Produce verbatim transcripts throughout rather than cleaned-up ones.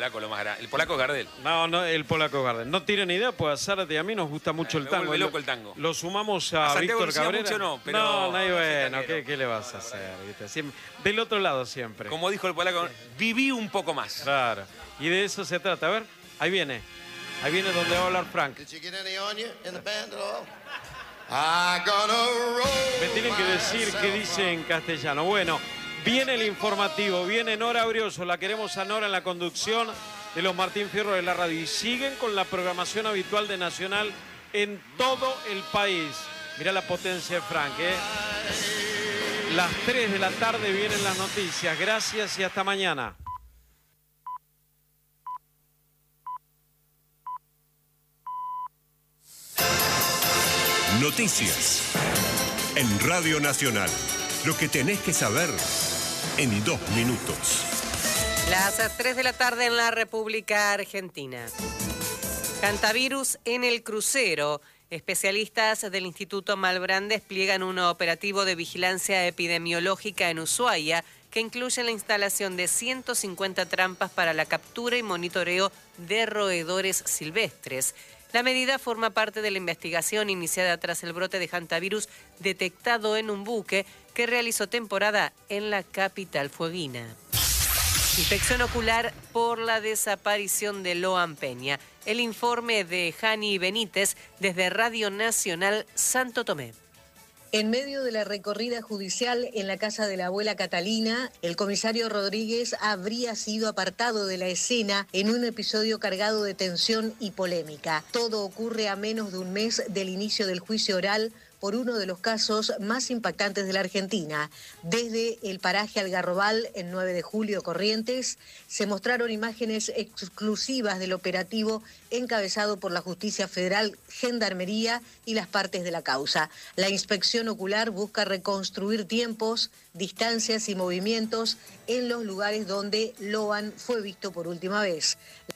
polaco lo más grande. El polaco Gardel. No, no, el polaco Gardel. No tienen idea, pues a Zárate y a mí nos gusta mucho Eh, el me tango. vuelve Lo, loco el tango. lo sumamos a, A Santiago Víctor Lucía Cabrera. mucho no, pero- No, no hay no, bueno. soy ¿Qué, tanguero. ¿Qué le vas a hacer? ¿Viste? Siempre- del otro lado siempre. Como dijo el polaco, viví un poco más. Claro. Y de eso se trata. A ver, ahí viene. Ahí viene donde va a hablar Frank. Did you get any on you in the band at all? I gonna roll Me tienen que decir qué dice en castellano. Bueno, viene el informativo, viene Nora Brioso, la queremos a Nora en la conducción de los Martín Fierro de la radio. Y siguen con la programación habitual de Nacional en todo el país. Mirá la potencia de Frank, ¿eh? Las tres de la tarde vienen las noticias. Gracias y hasta mañana. Noticias en Radio Nacional. Lo que tenés que saber en dos minutos. Las tres de la tarde en la República Argentina. Hantavirus en el crucero. Especialistas del Instituto Malbrán despliegan un operativo de vigilancia epidemiológica en Ushuaia que incluye la instalación de ciento cincuenta trampas para la captura y monitoreo de roedores silvestres. La medida forma parte de la investigación iniciada tras el brote de hantavirus detectado en un buque que realizó temporada en la capital fueguina. Inspección ocular por la desaparición de Loan Peña. El informe de Jani Benítez desde Radio Nacional Santo Tomé. En medio de la recorrida judicial en la casa de la abuela Catalina, el comisario Rodríguez habría sido apartado de la escena en un episodio cargado de tensión y polémica. Todo ocurre a menos de un mes del inicio del juicio oral por uno de los casos más impactantes de la Argentina. Desde el paraje Algarrobal, en nueve de julio, Corrientes, se mostraron imágenes exclusivas del operativo encabezado por la Justicia Federal, Gendarmería y las partes de la causa. La inspección ocular busca reconstruir tiempos, distancias y movimientos en los lugares donde Loan fue visto por última vez.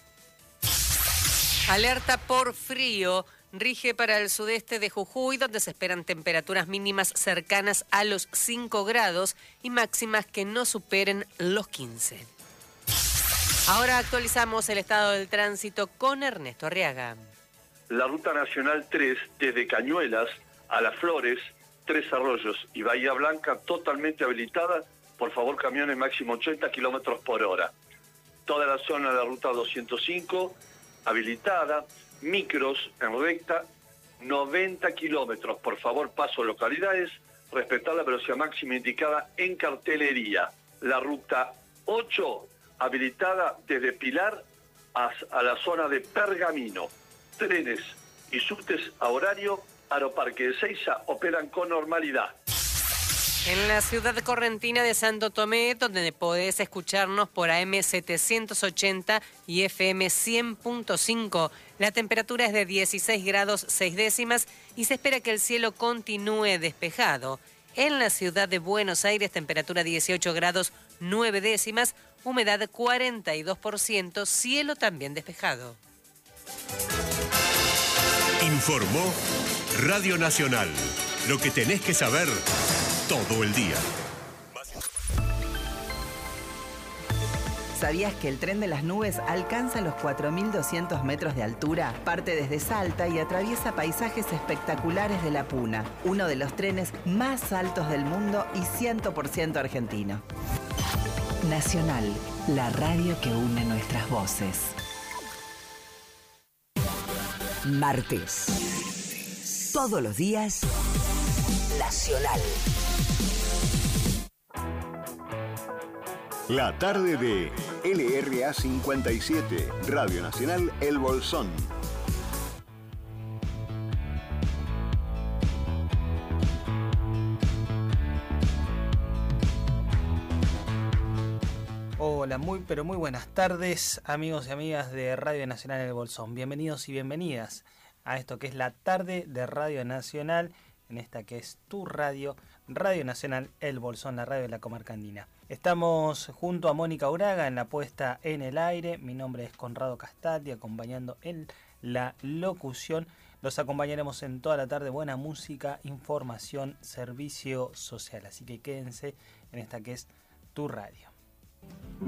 Alerta por frío rige para el sudeste de Jujuy, donde se esperan temperaturas mínimas cercanas a los cinco grados y máximas que no superen los quince. Ahora actualizamos el estado del tránsito con Ernesto Arriaga. La Ruta Nacional tres, desde Cañuelas a Las Flores, Tres Arroyos y Bahía Blanca, totalmente habilitada. Por favor, camiones máximo ochenta kilómetros por hora. Toda la zona de la Ruta doscientos cinco, habilitada. Micros en recta, noventa kilómetros. Por favor, paso localidades, respetar la velocidad máxima indicada en cartelería. La ruta ocho, habilitada desde Pilar a la zona de Pergamino. Trenes y subtes a horario. Aeroparque de Seiza operan con normalidad. En la ciudad correntina de Santo Tomé, donde podés escucharnos por A M setecientos ochenta y F M cien punto cinco, la temperatura es de dieciséis grados seis décimas y se espera que el cielo continúe despejado. En la ciudad de Buenos Aires, temperatura dieciocho grados nueve décimas, humedad cuarenta y dos por ciento, cielo también despejado. Informó Radio Nacional. Lo que tenés que saber todo el día. ¿Sabías que el tren de las nubes alcanza los cuatro mil doscientos metros de altura? Parte desde Salta y atraviesa paisajes espectaculares de la Puna, uno de los trenes más altos del mundo y cien por ciento argentino. Nacional, la radio que une nuestras voces. Martes. Todos los días, Nacional. La tarde de L R A cincuenta y siete, Radio Nacional El Bolsón. Hola, muy pero muy buenas tardes, amigos y amigas de Radio Nacional El Bolsón. Bienvenidos y bienvenidas a esto que es la tarde de Radio Nacional, en esta que es tu radio, Radio Nacional El Bolsón, la radio de la comarca andina. Estamos junto a Mónica Uraga en la puesta en el aire. Mi nombre es Conrado Castaldi, acompañando en la locución. Los acompañaremos en toda la tarde. Buena música, información, servicio social. Así que quédense en esta que es tu radio.